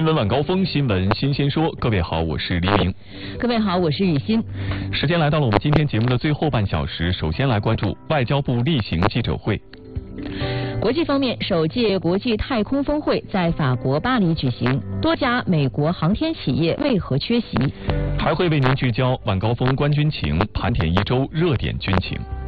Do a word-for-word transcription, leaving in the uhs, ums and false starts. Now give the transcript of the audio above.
新闻晚高峰，新闻新鲜说。各位好，我是黎明。 各位好，我是雨欣。 时间来到了我们今天节目的最后半小时，首先来关注外交部例行记者会。 国际方面，首届国际太空峰会在法国巴黎举行，多家美国航天企业为何缺席？ 还会为您聚焦晚高峰观军情，盘点一周热点军情。